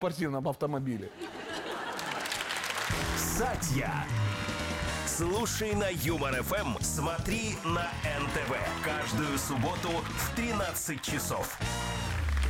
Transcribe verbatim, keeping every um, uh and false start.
спортивном автомобиле. Сатья. Слушай на Юмор эф эм, смотри на эн тэ вэ. Каждую субботу в тринадцать часов.